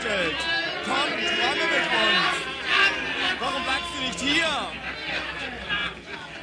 gebeutelt. Komm, träume mit uns. Warum bleibst du nicht hier?